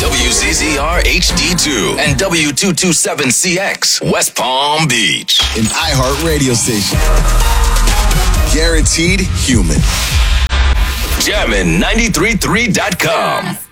WZZR HD2 and W227CX, West Palm Beach. An iHeart radio station. Guaranteed human. Jammin'93.3.com.